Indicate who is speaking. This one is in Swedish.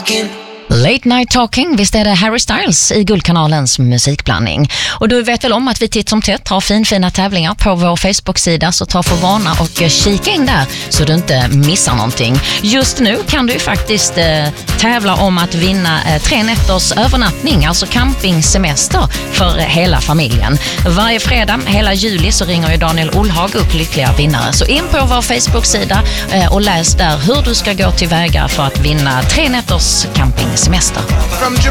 Speaker 1: talking.
Speaker 2: Late Night Talking, visst är det Harry Styles i Guldkanalens musikblandning. Och du vet väl om att vi titt som tätt har fina tävlingar på vår Facebook-sida, så ta för vana och kika in där så du inte missar någonting. Just nu kan du ju faktiskt tävla om att vinna 3 nätters övernattning, alltså campingsemester för hela familjen. Varje fredag hela juli så ringer ju Daniel Olhag upp lyckliga vinnare. Så in på vår Facebook-sida och läs där hur du ska gå tillväga för att vinna 3 nätters campingsemester.
Speaker 1: From